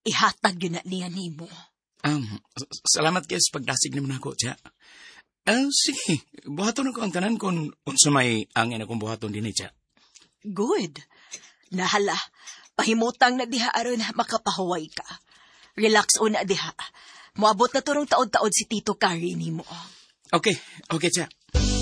ihatag yun na niya nimo. Salamat kayo sa pagdasig naman ako, Tsa. Sige, buhaton ako ang tanan kung unsa may angin akong buhaton din, Tsa. Good. Nahala, pahimutang na diha aron makapahuway ka. Relax una diha. Moabot na turong taod-taod si Tito Carrie nimo. Okay, Tsa.